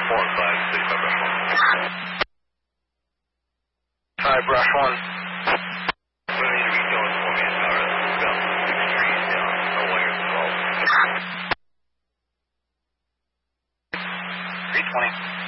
Brush 1. Hi, Brush 1. What do you need to be going for me? Let's go. Trees down. No wires involved. 320.